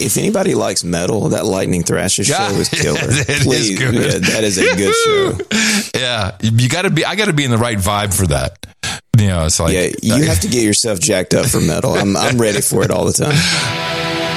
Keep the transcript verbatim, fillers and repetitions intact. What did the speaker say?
if anybody likes metal, that Lightning Thrasher Yeah, show is killer. it Please, is good. Yeah, that is a good show. Yeah, you got to be. I got to be in the right vibe for that. You know, it's like Yeah, you have to get yourself jacked up for metal. I'm I'm ready for it all the time.